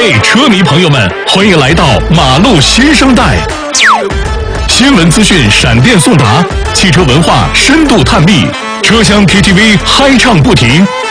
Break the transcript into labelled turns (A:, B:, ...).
A: 嘿，车迷朋友们，欢迎来到马路新生代，新闻资讯闪电送达，汽车文化深度探秘，车厢 KTV 嗨唱不停。